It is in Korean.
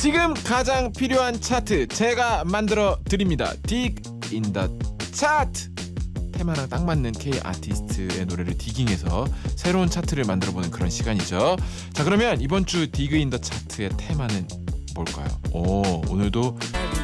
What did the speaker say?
지금 가장 필요한 차트 제가 만들어 드립니다. Dig in the chart. 테마랑 딱 맞는 K 아티스트의 노래를 디깅해서 새로운 차트를 만들어보는 그런 시간이죠. 자, 그러면 이번 주 디그 인 더 차트의 테마는 뭘까요? 오늘도